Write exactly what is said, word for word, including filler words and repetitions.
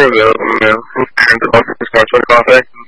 available, man. I'm to talk to this car, coffee.